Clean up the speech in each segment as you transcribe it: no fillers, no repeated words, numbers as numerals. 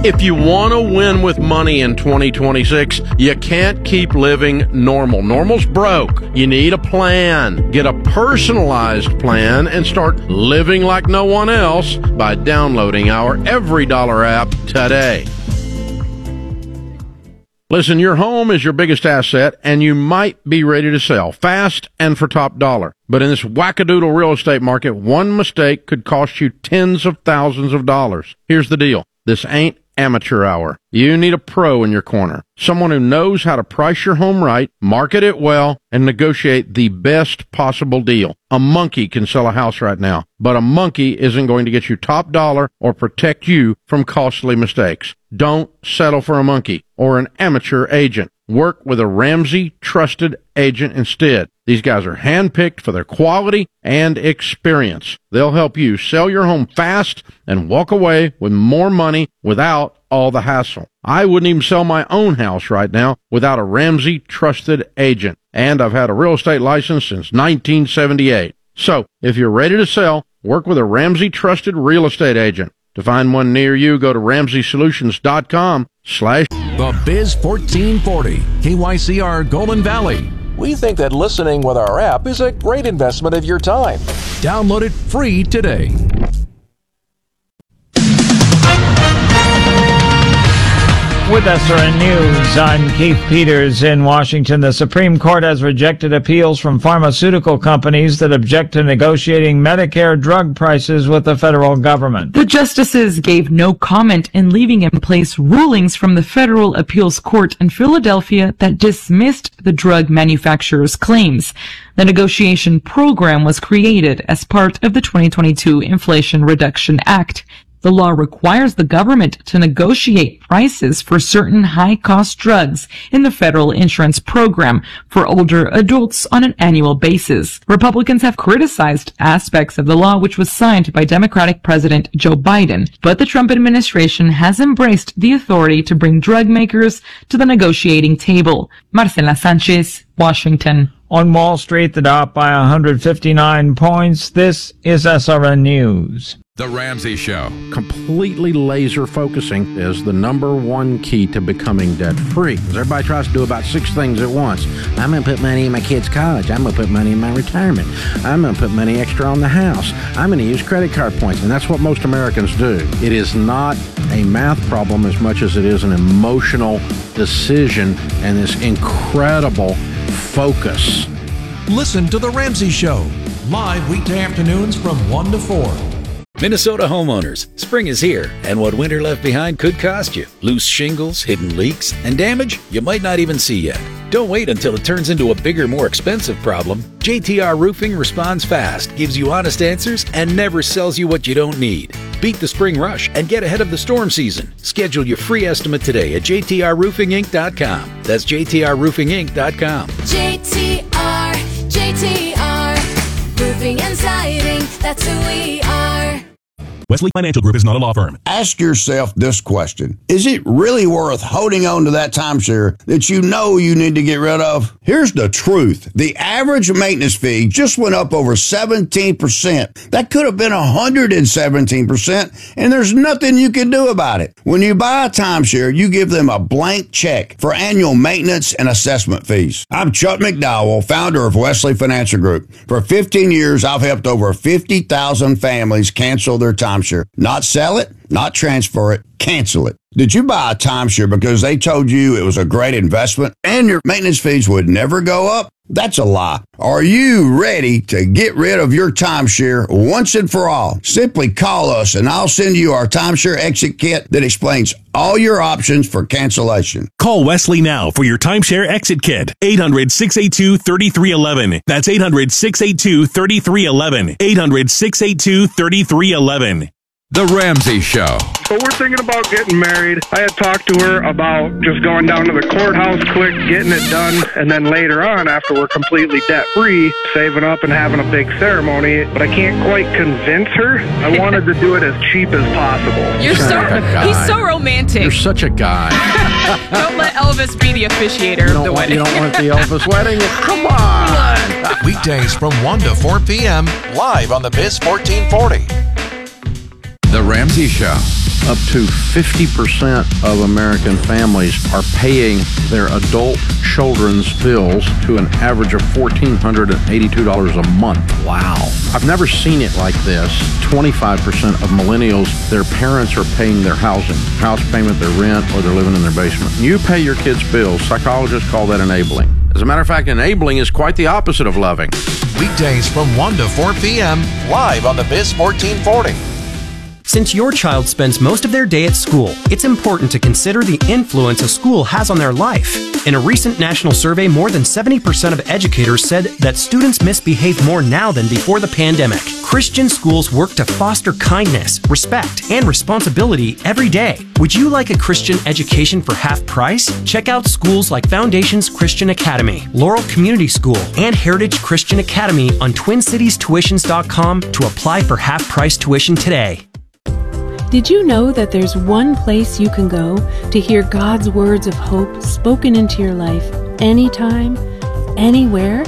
If you want to win with money in 2026, you can't keep living normal. Normal's broke. You need a plan. Get a personalized plan and start living like no one else by downloading our Every Dollar app today. Listen, your home is your biggest asset, and you might be ready to sell fast and for top dollar. But in this wackadoodle real estate market, one mistake could cost you tens of thousands of dollars. Here's the deal. This ain't amateur hour. You need a pro in your corner. Someone who knows how to price your home right, market it well, and negotiate the best possible deal. A monkey can sell a house right now, but a monkey isn't going to get you top dollar or protect you from costly mistakes. Don't settle for a monkey or an amateur agent. Work with a Ramsey trusted agent instead. These guys are handpicked for their quality and experience. They'll help you sell your home fast and walk away with more money without all the hassle. I wouldn't even sell my own house right now without a Ramsey trusted agent. And I've had a real estate license since 1978. So, if you're ready to sell, work with a Ramsey trusted real estate agent. To find one near you, go to RamseySolutions.com/ The Biz 1440, KYCR Golden Valley. We think that listening with our app is a great investment of your time. Download it free today. With SRN News, I'm Keith Peters in Washington. The Supreme Court has rejected appeals from pharmaceutical companies that object to negotiating Medicare drug prices with the federal government. The justices gave no comment in leaving in place rulings from the Federal Appeals Court in Philadelphia that dismissed the drug manufacturers' claims. The negotiation program was created as part of the 2022 Inflation Reduction Act. The law requires the government to negotiate prices for certain high-cost drugs in the federal insurance program for older adults on an annual basis. Republicans have criticized aspects of the law, which was signed by Democratic President Joe Biden, but the Trump administration has embraced the authority to bring drug makers to the negotiating table. Marcela Sanchez, Washington. On Wall Street, the Dow by 159 points. This is SRN News. The Ramsey Show. Completely laser focusing is the number one key to becoming debt free. Everybody tries to do about 6 things at once. I'm going to put money in my kids' college. I'm going to put money in my retirement. I'm going to put money extra on the house. I'm going to use credit card points. And that's what most Americans do. It is not a math problem as much as it is an emotional decision and this incredible focus. Listen to The Ramsey Show, live weekday afternoons from 1 to 4. Minnesota homeowners, spring is here, and what winter left behind could cost you. Loose shingles, hidden leaks, and damage you might not even see yet. Don't wait until it turns into a bigger, more expensive problem. JTR Roofing responds fast, gives you honest answers, and never sells you what you don't need. Beat the spring rush and get ahead of the storm season. Schedule your free estimate today at jtrroofinginc.com. That's jtrroofinginc.com. JTR, Roofing and Siding, that's who we are. Wesley Financial Group is not a law firm. Ask yourself this question. Is it really worth holding on to that timeshare that you know you need to get rid of? Here's the truth. The average maintenance fee just went up over 17%. That could have been 117%, and there's nothing you can do about it. When you buy a timeshare, you give them a blank check for annual maintenance and assessment fees. I'm Chuck McDowell, founder of Wesley Financial Group. For 15 years, I've helped over 50,000 families cancel their timeshare. Not sell it, not transfer it, cancel it. Did you buy a timeshare because they told you it was a great investment and your maintenance fees would never go up? That's a lie. Are you ready to get rid of your timeshare once and for all? Simply call us and I'll send you our timeshare exit kit that explains all your options for cancellation. Call Wesley now for your timeshare exit kit. 800-682-3311. That's 800-682-3311. 800-682-3311. The Ramsey Show. So we're thinking about getting married. I had talked to her about just going down to the courthouse quick, getting it done, and then later on, after we're completely debt-free, saving up and having a big ceremony. But I can't quite convince her. I wanted to do it as cheap as possible. He's so romantic. You're such a guy. Don't let Elvis be the officiator of the wedding. You don't want the Elvis wedding? Come on. Weekdays from 1 to 4 p.m. live on the Biz 1440. The Ramsey Show. Up to 50% of American families are paying their adult children's bills to an average of $1,482 a month. Wow. I've never seen it like this. 25% of millennials, their parents are paying their housing, house payment, their rent, or they're living in their basement. You pay your kids' bills. Psychologists call that enabling. As a matter of fact, enabling is quite the opposite of loving. Weekdays from 1 to 4 p.m. Live on the Biz 1440. Since your child spends most of their day at school, it's important to consider the influence a school has on their life. In a recent national survey, more than 70% of educators said that students misbehave more now than before the pandemic. Christian schools work to foster kindness, respect, and responsibility every day. Would you like a Christian education for half price? Check out schools like Foundations Christian Academy, Laurel Community School, and Heritage Christian Academy on TwinCitiesTuitions.com to apply for half-price tuition today. Did you know that there's one place you can go to hear God's words of hope spoken into your life anytime, anywhere?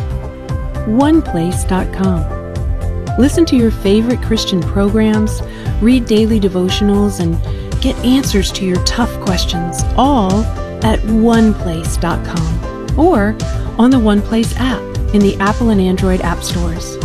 OnePlace.com. Listen to your favorite Christian programs, read daily devotionals, and get answers to your tough questions, all at OnePlace.com or on the OnePlace app in the Apple and Android app stores.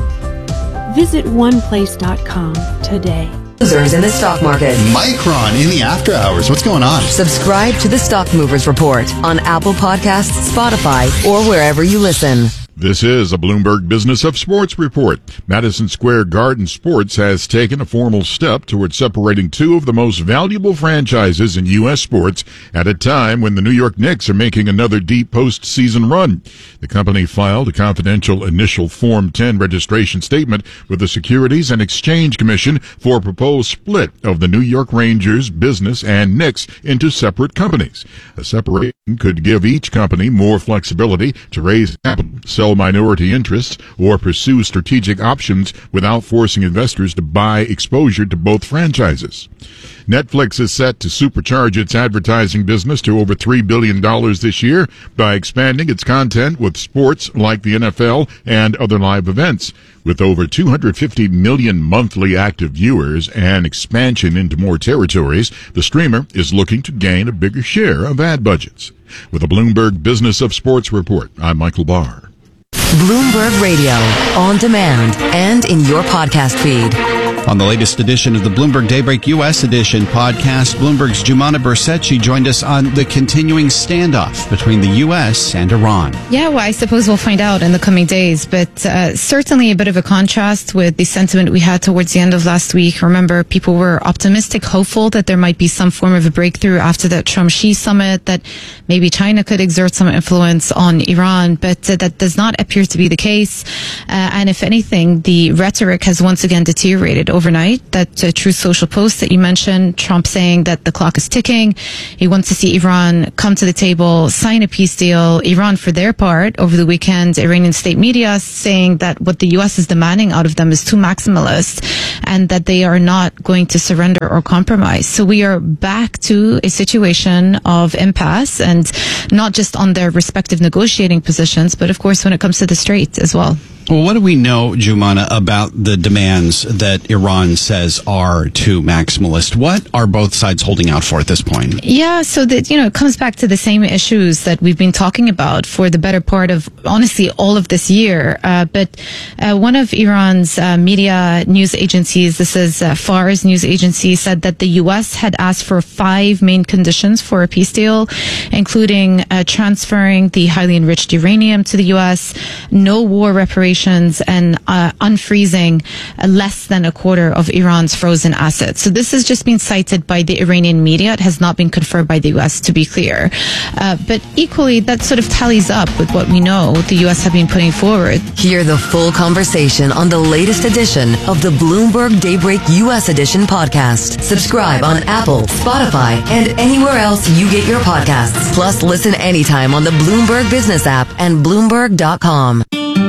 Visit OnePlace.com today. Losers in the stock market. Micron in the after hours. What's going on? Subscribe to the Stock Movers Report on Apple Podcasts, Spotify, or wherever you listen. This is a Bloomberg Business of Sports report. Madison Square Garden Sports has taken a formal step toward separating two of the most valuable franchises in U.S. sports at a time when the New York Knicks are making another deep postseason run. The company filed a confidential initial Form 10 registration statement with the Securities and Exchange Commission for a proposed split of the New York Rangers business and Knicks into separate companies. A separation could give each company more flexibility to raise capital, sell minority interests, or pursue strategic options without forcing investors to buy exposure to both franchises. Netflix is set to supercharge its advertising business to over $3 billion this year by expanding its content with sports like the NFL and other live events. With over 250 million monthly active viewers and expansion into more territories, the streamer is looking to gain a bigger share of ad budgets. With a Bloomberg Business of Sports report, I'm Michael Barr. Bloomberg Radio, on demand and in your podcast feed. On the latest edition of the Bloomberg Daybreak U.S. Edition podcast, Bloomberg's Jumana Bersetchi joined us on the continuing standoff between the U.S. and Iran. Yeah, well, I suppose we'll find out in the coming days, but certainly a bit of a contrast with the sentiment we had towards the end of last week. Remember, people were optimistic, hopeful that there might be some form of a breakthrough after that Trump-Xi summit, that maybe China could exert some influence on Iran, but that does not appear to be the case. And if anything, the rhetoric has once again deteriorated overnight. That Truth Social post that you mentioned, Trump saying that the clock is ticking. He wants to see Iran come to the table, sign a peace deal. Iran, for their part, over the weekend, Iranian state media saying that what the U.S. is demanding out of them is too maximalist and that they are not going to surrender or compromise. So we are back to a situation of impasse, and not just on their respective negotiating positions, but of course when it comes to the Strait as well. Well, what do we know, Jumana, about the demands that Iran says are too maximalist? What are both sides holding out for at this point? Yeah, so that, it comes back to the same issues that we've been talking about for the better part of, honestly, all of this year. But one of Iran's media news agencies, this is Fars news agency, said that the U.S. had asked for 5 main conditions for a peace deal, including transferring the highly enriched uranium to the U.S., no war reparations, and unfreezing less than a quarter of Iran's frozen assets. So this has just been cited by the Iranian media. It has not been confirmed by the U.S., to be clear. But equally, that sort of tallies up with what we know the U.S. have been putting forward. Hear the full conversation on the latest edition of the Bloomberg Daybreak U.S. Edition podcast. Subscribe on Apple, Spotify, and anywhere else you get your podcasts. Plus, listen anytime on the Bloomberg Business app and Bloomberg.com.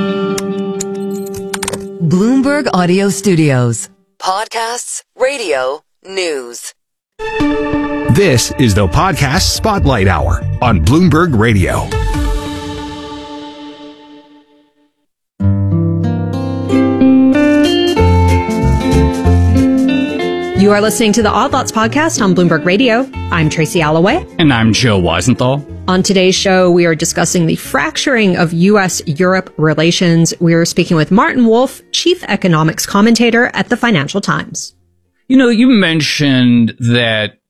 Bloomberg Audio Studios. Podcasts, radio, news. This is the Podcast Spotlight Hour on Bloomberg Radio. You are listening to the Odd Lots podcast on Bloomberg Radio. I'm Tracy Alloway. And I'm Joe Weisenthal. On today's show, we are discussing the fracturing of U.S.-Europe relations. We are speaking with Martin Wolf, chief economics commentator at the Financial Times. You know, you mentioned that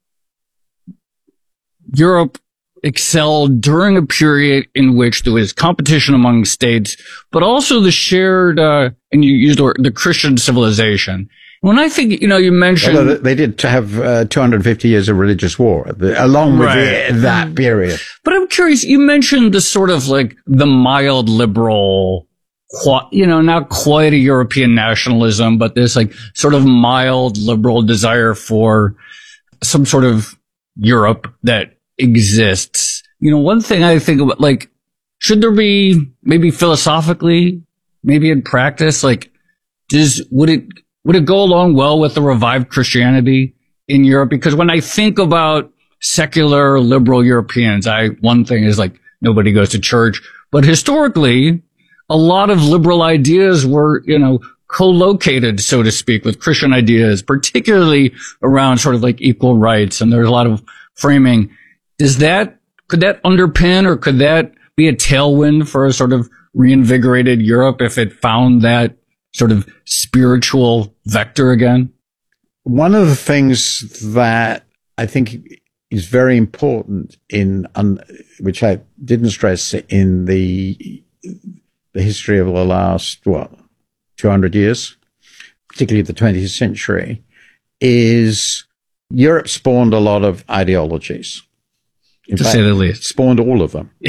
Europe excelled during a period in which there was competition among states, but also the shared, and you used the Christian civilization. When I think, you mentioned... Although they did have 250 years of religious war along with that period. But I'm curious, you mentioned the sort of like the mild liberal, not quite a European nationalism, but this like sort of mild liberal desire for some sort of Europe that exists. One thing I think about, like, should there be, maybe philosophically, maybe in practice, like, would it go along well with the revived Christianity in Europe? Because when I think about secular liberal Europeans, one thing is like nobody goes to church, but historically, a lot of liberal ideas were, co-located, so to speak, with Christian ideas, particularly around sort of like equal rights. And there's a lot of framing. Could that underpin, or could that be a tailwind for a sort of reinvigorated Europe if it found that sort of spiritual vector again? One of the things that I think is very important which I didn't stress in the history of the last, 200 years, particularly the 20th century, is Europe spawned a lot of ideologies. To say the least. Spawned all of them.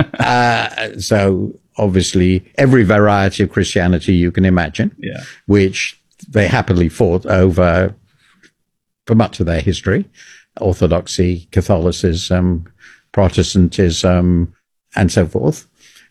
So obviously every variety of Christianity you can imagine, which they happily fought over for much of their history. Orthodoxy, Catholicism, Protestantism, and so forth.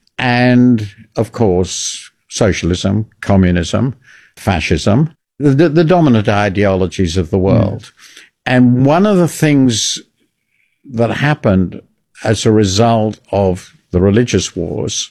And of course, socialism, communism, fascism, the dominant ideologies of the world. And one of the things that happened as a result of the religious wars,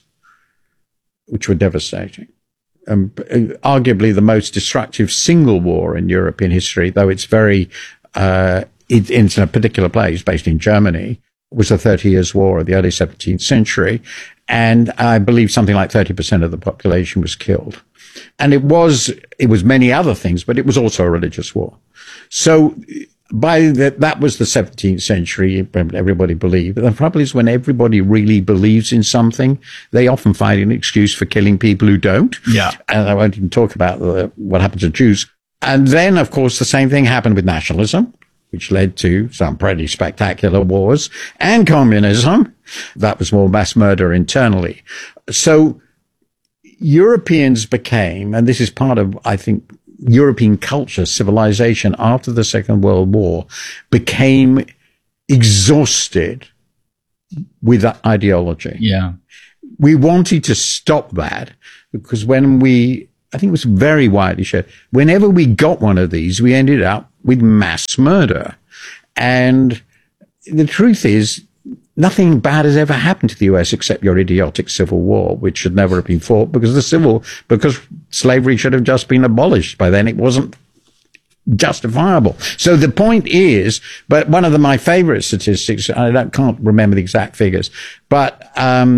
which were devastating, arguably the most destructive single war in European history, though it's very, it's in a particular place based in Germany, was the 30 Years' War of the early 17th century. And I believe something like 30% of the population was killed. And it was many other things, but it was also a religious war. So that was the 17th century, everybody believed. But the problem is when everybody really believes in something, they often find an excuse for killing people who don't. Yeah. And I won't even talk about what happened to Jews. And then, of course, the same thing happened with nationalism, which led to some pretty spectacular wars, and communism. That was more mass murder internally. So Europeans became, and this is part of, I think, European culture, civilization after the Second World War, became exhausted with that ideology. Yeah. We wanted to stop that because I think it was very widely shared, whenever we got one of these, we ended up with mass murder. And the truth is, nothing bad has ever happened to the US except your idiotic civil war, which should never have been fought because slavery should have just been abolished by then. It wasn't justifiable. So the point is, but one of my favorite statistics, I can't remember the exact figures, but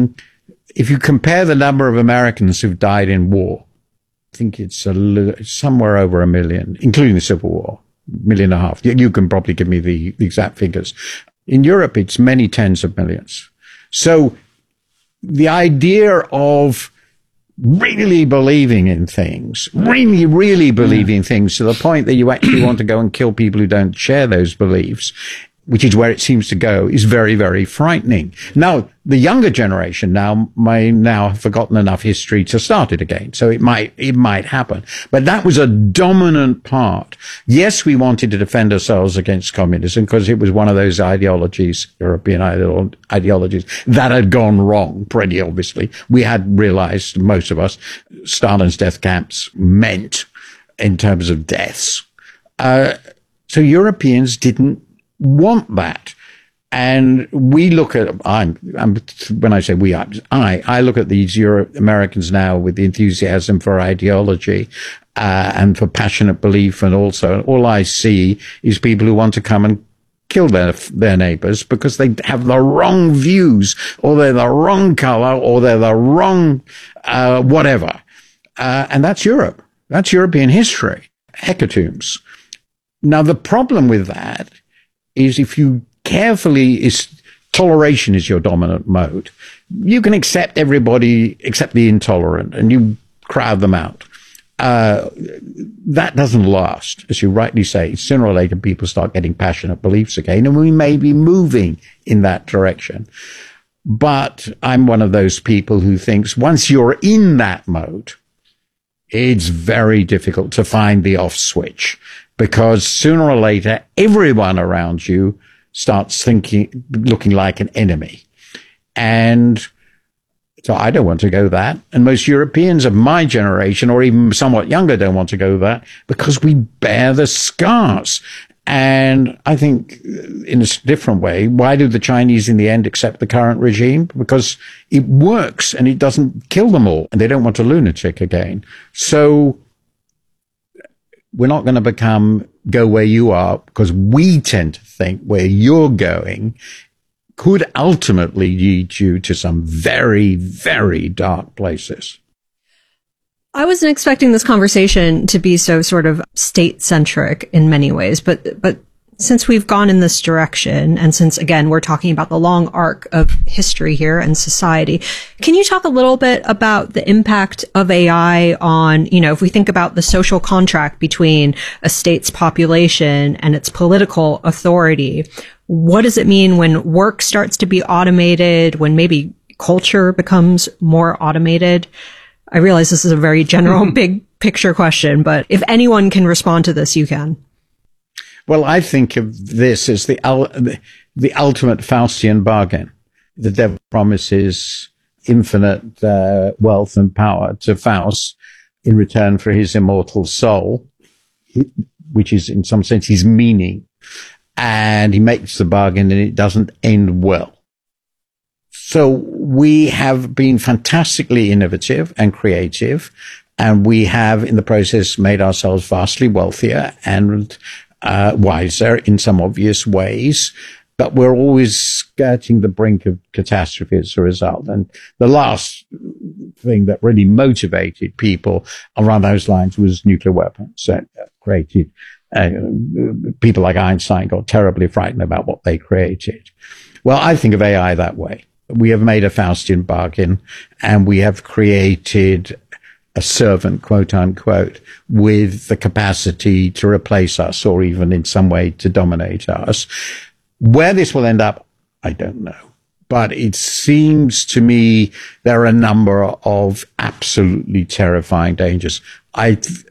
if you compare the number of Americans who've died in war, I think it's somewhere over 1 million, including the Civil War, 1.5 million. You can probably give me the exact figures. In Europe, it's many tens of millions. So the idea of really believing in things, really believing things to the point that you actually want to go and kill people who don't share those beliefs, which is where it seems to go, is very, very frightening. Now, the younger generation may have forgotten enough history to start it again. So it might happen. But that was a dominant part. Yes, we wanted to defend ourselves against communism because it was one of those ideologies, European ideologies, that had gone wrong, pretty obviously. We had realized, most of us, Stalin's death camps meant in terms of deaths. So Europeans didn't want that. And we look at, when I say we, I look at these Americans now with the enthusiasm for ideology, and for passionate belief. And also all I see is people who want to come and kill their neighbors because they have the wrong views, or they're the wrong color, or they're the wrong, whatever. And that's Europe. That's European history. Hecatombs. Now, the problem with that is if you toleration is your dominant mode. You can accept everybody except the intolerant, and you crowd them out. That doesn't last. As you rightly say, sooner or later people start getting passionate beliefs again, and we may be moving in that direction. But I'm one of those people who thinks once you're in that mode, it's very difficult to find the off switch, because sooner or later everyone around you starts looking like an enemy. And so I don't want to go that. And most Europeans of my generation, or even somewhat younger, don't want to go that, because we bear the scars. And I think in a different way, why do the Chinese in the end accept the current regime? Because it works and it doesn't kill them all, and they don't want a lunatic again. So we're not going to go where you are, because we tend to think where you're going could ultimately lead you to some very, very dark places. I wasn't expecting this conversation to be so sort of state-centric in many ways, but since we've gone in this direction, and since, again, we're talking about the long arc of history here and society, can you talk a little bit about the impact of AI on, if we think about the social contract between a state's population and its political authority? What does it mean when work starts to be automated, when maybe culture becomes more automated? I realize this is a very general, big picture question, but if anyone can respond to this, you can. Well, I think of this as the ultimate Faustian bargain. The devil promises infinite wealth and power to Faust in return for his immortal soul, which is in some sense his meaning. And he makes the bargain and it doesn't end well. So we have been fantastically innovative and creative, and we have in the process made ourselves vastly wealthier and wiser in some obvious ways, but we're always skirting the brink of catastrophe as a result. And the last thing that really motivated people around those lines was nuclear weapons that created people like Einstein got terribly frightened about what they created. Well, I think of AI that way. We have made a Faustian bargain, and we have created a servant, quote unquote, with the capacity to replace us, or even in some way to dominate us. Where this will end up, I don't know. But it seems to me there are a number of absolutely terrifying dangers. I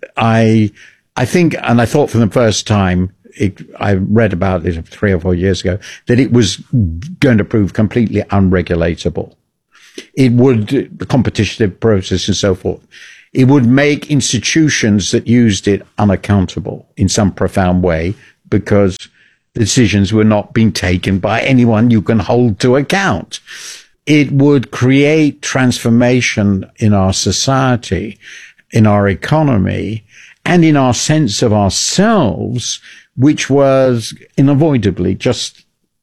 think, and I thought for the first time, I read about it 3 or 4 years ago, that it was going to prove completely unregulatable. It would, the competitive process and so forth, it would make institutions that used it unaccountable in some profound way, because decisions were not being taken by anyone you can hold to account. It would create transformation in our society, in our economy, and in our sense of ourselves, which was unavoidably just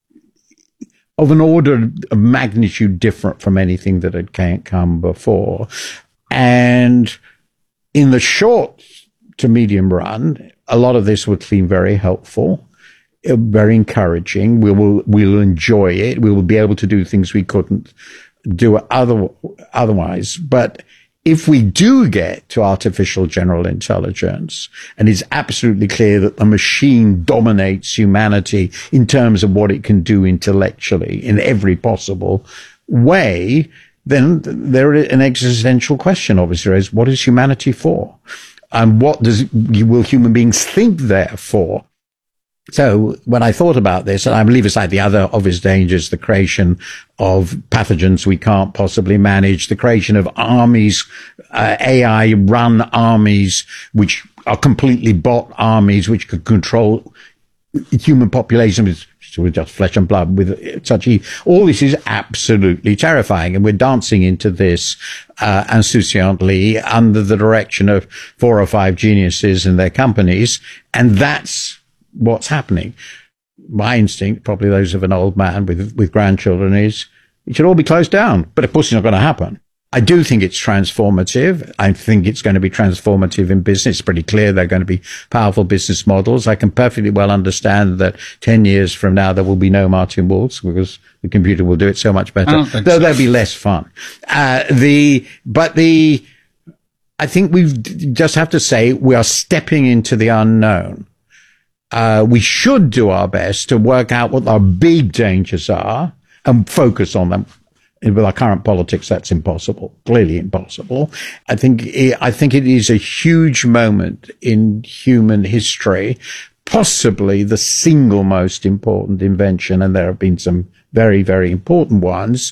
of an order of magnitude different from anything that had come before. And in the short to medium run, a lot of this would seem very helpful, very encouraging. We'll enjoy it. We will be able to do things we couldn't do otherwise. But if we do get to artificial general intelligence, and it's absolutely clear that the machine dominates humanity in terms of what it can do intellectually in every possible way, then there is an existential question, obviously, is what is humanity for? And what will human beings think they're for? So when I thought about this, and I believe aside the other obvious dangers, the creation of pathogens we can't possibly manage, the creation of armies, AI-run armies, which are completely bot armies, which could control human population with with just flesh and blood, with such all this is absolutely terrifying, and we're dancing into this insouciantly under the direction of 4 or 5 geniuses and their companies, and that's what's happening. My instinct, probably those of an old man with grandchildren, is it should all be closed down, but of course it's not going to happen. I do think it's transformative. I think it's going to be transformative in business. It's pretty clear they're going to be powerful business models. I can perfectly well understand that 10 years from now there will be no Martin Waltz because the computer will do it so much better, though they'll be less fun. I think we just have to say we are stepping into the unknown. We should do our best to work out what our big dangers are and focus on them. With our current politics, that's impossible, clearly impossible. I think it is a huge moment in human history, possibly the single most important invention, and there have been some very, very important ones.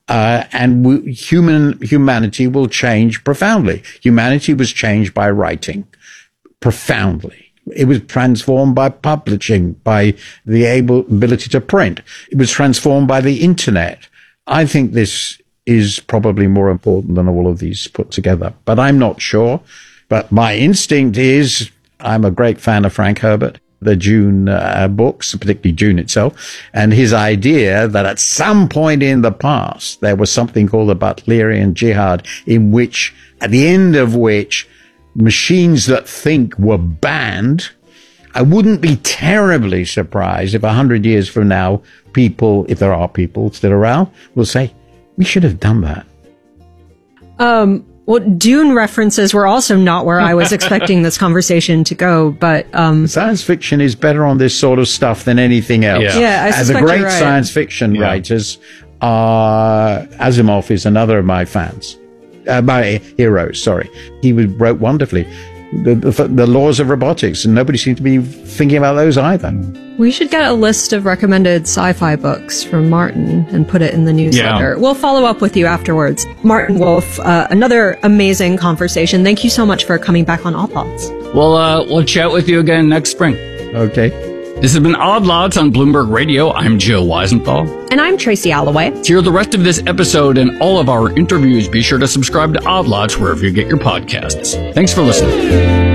Humanity will change profoundly. Humanity was changed by writing profoundly. It was transformed by publishing, by the ability to print. It was transformed by the internet. I think this is probably more important than all of these put together, but I'm not sure. But my instinct is, I'm a great fan of Frank Herbert, the Dune books, particularly Dune itself, and his idea that at some point in the past, there was something called the Butlerian Jihad, at the end of which machines that think were banned. I wouldn't be terribly surprised if 100 years from now, people, if there are people still around, will say, we should have done that. Well, Dune references were also not where I was expecting this conversation to go, but science fiction is better on this sort of stuff than anything else. Yeah, I suspect the great you're right. science fiction writers are Asimov is another of my fans. My heroes, sorry. He wrote wonderfully. The laws of robotics, and nobody seems to be thinking about those either. We should get a list of recommended sci-fi books from Martin and put it in the newsletter. Yeah. We'll follow up with you afterwards. Martin Wolf, another amazing conversation. Thank you so much for coming back on Odd Lots. We'll chat with you again next spring. Okay. This has been Odd Lots on Bloomberg Radio. I'm Joe Weisenthal. And I'm Tracy Alloway. To hear the rest of this episode and all of our interviews, be sure to subscribe to Odd Lots wherever you get your podcasts. Thanks for listening.